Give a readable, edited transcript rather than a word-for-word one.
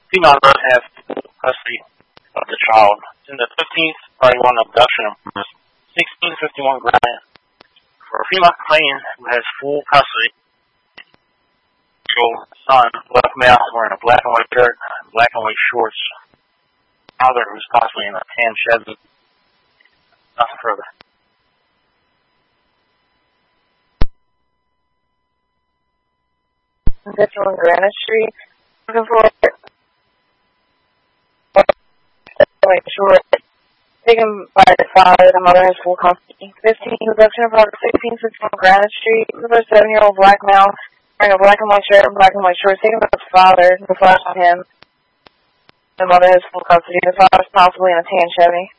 female does have full custody of the child. In the 15th Party 1 abduction of 1651 grant for a female claimant who has full custody. Son, black male, wearing a black and white shirt and black and white shorts. Father, who's possibly in a tan Chevy. Nothing further. This on Granite Street. Looking for make sure taken by the father, the mother has full custody. 15, abduction of 1661 Granite Street. The 7-year-old black male wearing a black and white shirt and black and white shorts, taken by the father, the flash on him. The mother has full custody. The father is possibly in a tan Chevy.